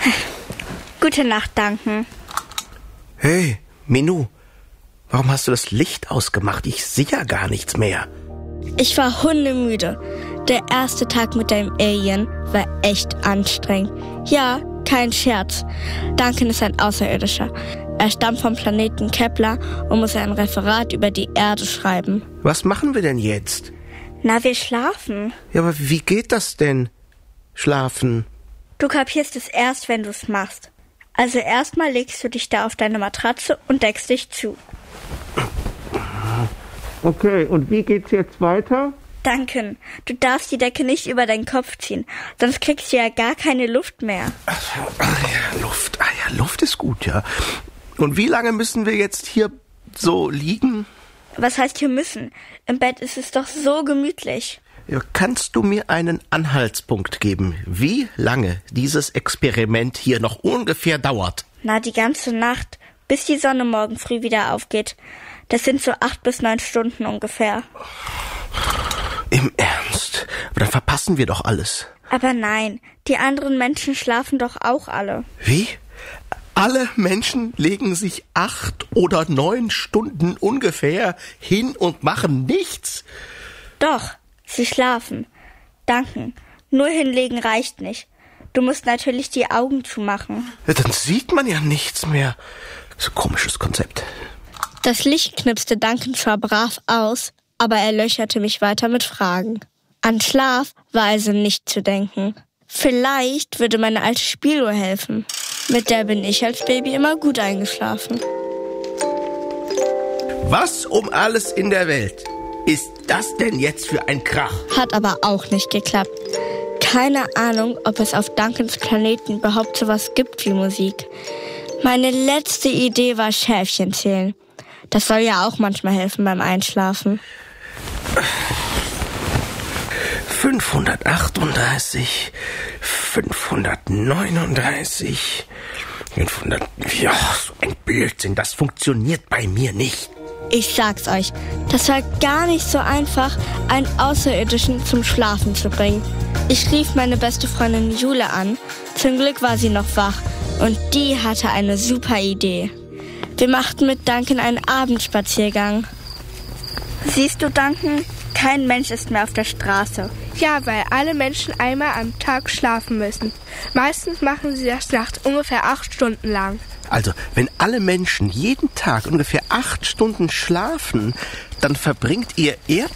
Gute Nacht, Duncan. Hey, Minu, warum hast du das Licht ausgemacht? Ich sehe ja gar nichts mehr. Ich war hundemüde. Der erste Tag mit dem Alien war echt anstrengend. Ja, kein Scherz. Duncan ist ein Außerirdischer. Er stammt vom Planeten Kepler und muss ein Referat über die Erde schreiben. Was machen wir denn jetzt? Na, wir schlafen. Ja, aber wie geht das denn? Schlafen? Du kapierst es erst, wenn du es machst. Also erstmal legst du dich da auf deine Matratze und deckst dich zu. Okay, und wie geht's jetzt weiter? Duncan, du darfst die Decke nicht über deinen Kopf ziehen, sonst kriegst du ja gar keine Luft mehr. Luft ist gut, ja. Und wie lange müssen wir jetzt hier so liegen? Was heißt hier müssen? Im Bett ist es doch so gemütlich. Ja, kannst du mir einen Anhaltspunkt geben, wie lange dieses Experiment hier noch ungefähr dauert? Na, die ganze Nacht, bis die Sonne morgen früh wieder aufgeht. Das sind so 8 bis 9 Stunden ungefähr. Im Ernst? Aber dann verpassen wir doch alles. Aber nein, die anderen Menschen schlafen doch auch alle. Wie? Alle Menschen legen sich 8 oder 9 Stunden ungefähr hin und machen nichts? Doch, sie schlafen. Duncan, nur hinlegen reicht nicht. Du musst natürlich die Augen zumachen. Ja, dann sieht man ja nichts mehr. So ein komisches Konzept. Das Licht knipste Duncan zwar brav aus, aber er löcherte mich weiter mit Fragen. An Schlaf war also nicht zu denken. Vielleicht würde meine alte Spieluhr helfen. Mit der bin ich als Baby immer gut eingeschlafen. Was um alles in der Welt ist das denn jetzt für ein Krach? Hat aber auch nicht geklappt. Keine Ahnung, ob es auf Duncans Planeten überhaupt sowas gibt wie Musik. Meine letzte Idee war Schäfchen zählen. Das soll ja auch manchmal helfen beim Einschlafen. 538, 539, 500... Ja, so ein Blödsinn, das funktioniert bei mir nicht. Ich sag's euch, das war gar nicht so einfach, einen Außerirdischen zum Schlafen zu bringen. Ich rief meine beste Freundin Jule an. Zum Glück war sie noch wach und die hatte eine super Idee. Wir machten mit Duncan einen Abendspaziergang. Siehst du, Duncan? Kein Mensch ist mehr auf der Straße. Ja, weil alle Menschen einmal am Tag schlafen müssen. Meistens machen sie das nachts ungefähr 8 Stunden lang. Also, wenn alle Menschen jeden Tag ungefähr 8 Stunden schlafen, dann verbringt ihr